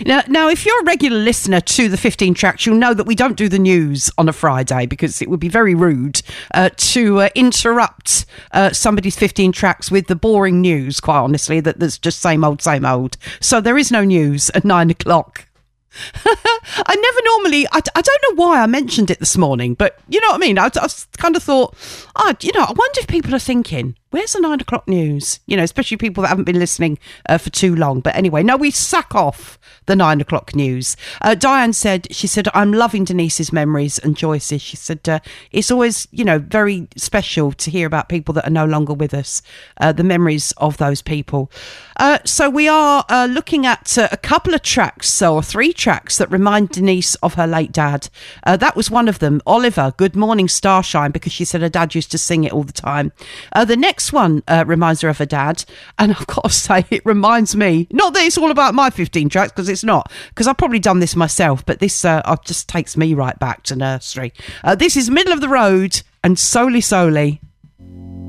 Now, if you're a regular listener to the 15 tracks, you'll know that we don't do the news on a Friday because it would be very rude to interrupt somebody's 15 tracks with the boring news, quite honestly, that's just same old, same old. So there is no news at 9 o'clock. I never normally, I don't know why I mentioned it this morning, but you know what I mean? I kind of thought, I wonder if people are thinking, where's the 9 o'clock news? You know, especially people that haven't been listening for too long. But anyway, no, we sack off the 9 o'clock news. Diane said, I'm loving Denise's memories and Joyce's. She said, it's always, very special to hear about people that are no longer with us, the memories of those people. So we are looking at a couple of tracks, or 3 tracks that remind Denise of her late dad. That was one of them. Oliver, Good Morning Starshine, because she said her dad used to sing it all the time. The next one reminds her of her dad, and I've got to say it reminds me, not that it's all about my 15 tracks, because it's not, because I've probably done this myself, but this just takes me right back to nursery. This is Middle of the Road and Soli Soli.